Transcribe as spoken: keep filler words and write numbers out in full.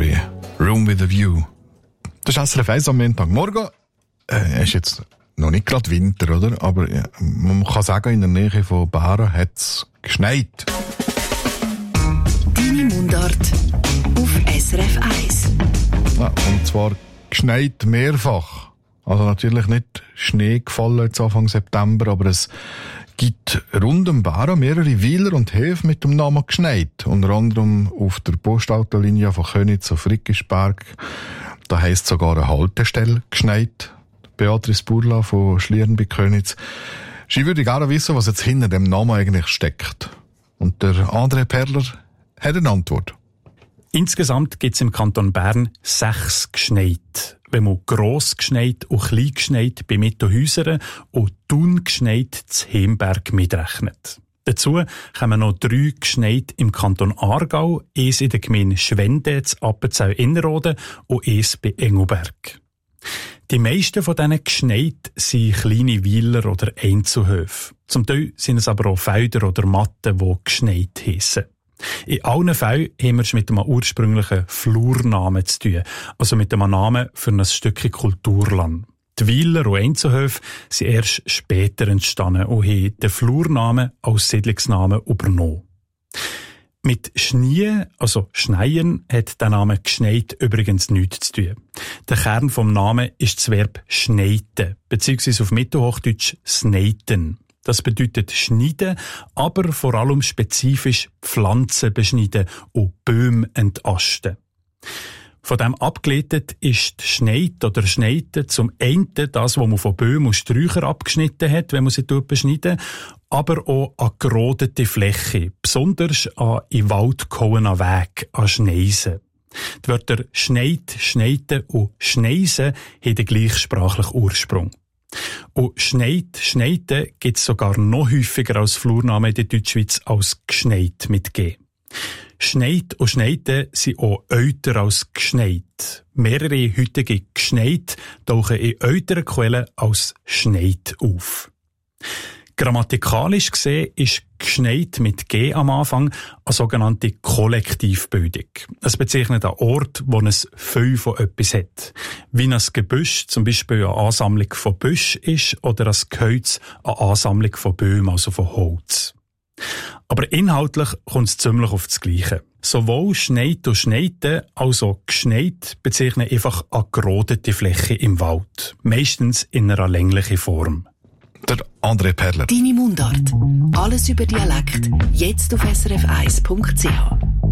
Story. Room with a View. Das ist S R F eins am Montagmorgen. Äh, ist jetzt noch nicht gerade Winter, oder? Aber ja, man kann sagen, in der Nähe von Bären hat es geschneit. Deine Mundart auf S R F eins. Ja, und zwar geschneit mehrfach. Also natürlich nicht Schnee gefallen jetzt Anfang September, aber es gibt rund um Bären mehrere Weiler und Häfen mit dem Namen Gschneit. Unter anderem auf der Postautolinie von Köniz auf Rickisberg. Da heisst sogar eine Haltestelle Gschneit. Beatrice Burla von Schlieren bei Köniz. Sie würde gerne wissen, was jetzt hinter dem Namen eigentlich steckt. Und der André Perler hat eine Antwort. Insgesamt gibt es im Kanton Bern sechs Gschneit. Wenn man gross Gschneit und klein Gschneit bei Mittenhäusern und Thun Gschneit zu Hemberg mitrechnet. Dazu kommen noch drei Gschneit im Kanton Aargau, eins in der Gemeinde Schwende zu Appenzell-Innerrhoden und eins bei Engelberg. Die meisten von diesen Gschneit sind kleine Weiler oder Einzelhöfe. Zum Teil sind es aber auch Felder oder Matten, die Gschneit heissen. In allen Fällen haben wir es mit einem ursprünglichen Flurnamen zu tun, also mit einem Namen für ein Stückchen Kulturland. Die Weiler und Einzelhöfe sind erst später entstanden und haben den Flurnamen als Siedlungsnamen übernommen. Mit Schnee, also Schneien, hat der Name Gschneit übrigens nichts zu tun. Der Kern vom Namen ist das Verb schneiten, beziehungsweise auf Mittelhochdeutsch sneiten. Das bedeutet schneiden, aber vor allem spezifisch Pflanzen beschneiden und Bäume entasten. Von dem abgeleitet ist Schneid oder Schneiten zum einen das, was man von Bäumen und Sträuchern abgeschnitten hat, wenn man sie beschneiden, aber auch an gerodete Fläche, besonders an in Wald gehauenen Weg, an Schneisen. Die Wörter Schneid, Schneiten und Schneisen haben den gleichsprachlichen Ursprung. Und Schneid, Schneiten gibt es sogar noch häufiger als Flurnamen in der Deutschschweiz als Gschneit mit G. Schneid und Schneiten sind auch älter als Gschneit. Mehrere heutige Gschneit tauchen in älteren Quellen als Schneid auf. Grammatikalisch gesehen ist Gschneit mit G am Anfang eine sogenannte Kollektivbildung. Es bezeichnet einen Ort, wo ein viel von etwas hat. Wie ein Gebüsch zum Beispiel eine Ansammlung von Büschen ist oder ein Gehölz eine Ansammlung von Bäumen, also von Holz. Aber inhaltlich kommt es ziemlich auf das Gleiche. Sowohl Schneid und Schneiten als auch Gschneit bezeichnen einfach eine gerodete Fläche im Wald. Meistens in einer länglichen Form. Der André Perler. Deine Mundart. Alles über Dialekt. Jetzt auf S R F eins Punkt C H.